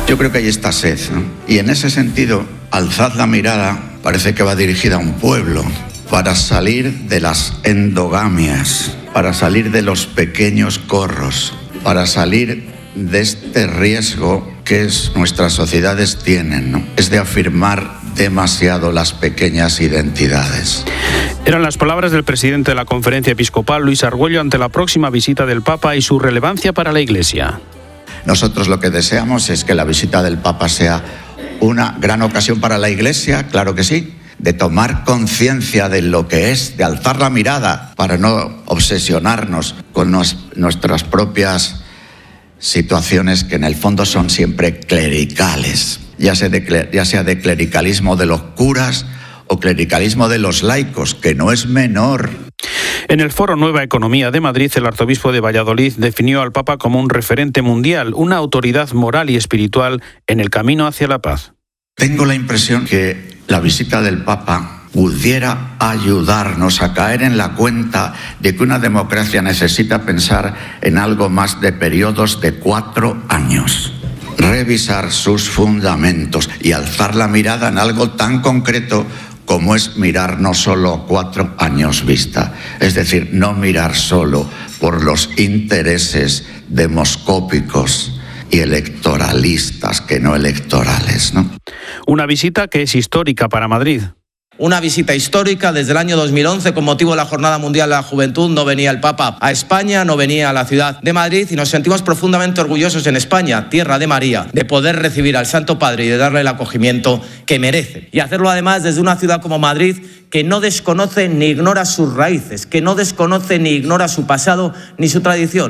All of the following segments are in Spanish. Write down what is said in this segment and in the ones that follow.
Yo creo que hay esta sed, ¿no? Y en ese sentido, alzad la mirada, parece que va dirigida a un pueblo, para salir de las endogamias, para salir de los pequeños corros, para salir de este riesgo que nuestras sociedades tienen, ¿no? Es de afirmar demasiado las pequeñas identidades. Eran las palabras del presidente de la Conferencia Episcopal, Luis Argüello, ante la próxima visita del Papa y su relevancia para la Iglesia. Nosotros lo que deseamos es que la visita del Papa sea una gran ocasión para la Iglesia, claro que sí, de tomar conciencia de lo que es, de alzar la mirada para no obsesionarnos con nuestras propias situaciones que en el fondo son siempre clericales, ya sea de clericalismo de los curas o clericalismo de los laicos, que no es menor. En el Foro Nueva Economía de Madrid, el arzobispo de Valladolid definió al Papa como un referente mundial, una autoridad moral y espiritual en el camino hacia la paz. Tengo la impresión que la visita del Papa pudiera ayudarnos a caer en la cuenta de que una democracia necesita pensar en algo más de periodos de 4 años. Revisar sus fundamentos y alzar la mirada en algo tan concreto como es mirar no solo 4 años vista. Es decir, no mirar solo por los intereses demoscópicos y electoralistas que no electorales, ¿no? Una visita que es histórica para Madrid. Una visita histórica. Desde el año 2011, con motivo de la Jornada Mundial de la Juventud, no venía el Papa a España, no venía a la ciudad de Madrid, y nos sentimos profundamente orgullosos en España, tierra de María, de poder recibir al Santo Padre y de darle el acogimiento que merece. Y hacerlo además desde una ciudad como Madrid, que no desconoce ni ignora sus raíces, que no desconoce ni ignora su pasado ni su tradición.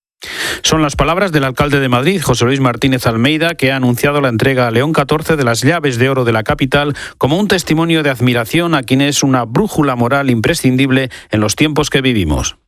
Son las palabras del alcalde de Madrid, José Luis Martínez Almeida, que ha anunciado la entrega a León XIV de las llaves de oro de la capital como un testimonio de admiración a quien es una brújula moral imprescindible en los tiempos que vivimos.